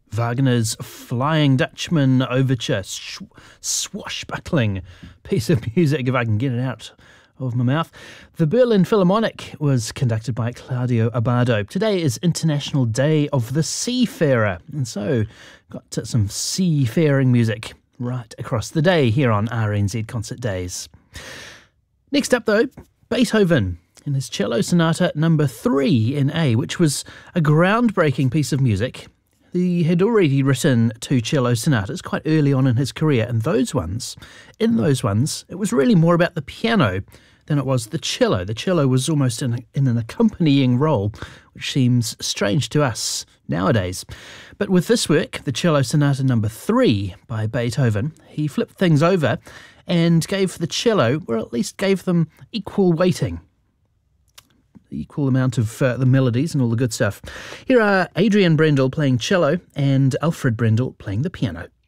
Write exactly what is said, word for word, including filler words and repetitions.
Wagner's Flying Dutchman Overture, Sh- swashbuckling piece of music, if I can get it out of my mouth. The Berlin Philharmonic was conducted by Claudio Abbado. Today is International Day of the Seafarer, and so got some seafaring music right across the day here on R N Z Concert Days. Next up, though, Beethoven in his Cello Sonata number three in A, which was a groundbreaking piece of music. He had already written two cello sonatas quite early on in his career, and those ones, in those ones, it was really more about the piano than it was the cello. The cello was almost in, a, in an accompanying role, which seems strange to us nowadays. But with this work, the Cello Sonata number three by Beethoven, he flipped things over and gave the cello, or at least gave them equal weighting. Equal amount of uh, the melodies and all the good stuff. Here are Adrian Brendel playing cello and Alfred Brendel playing the piano.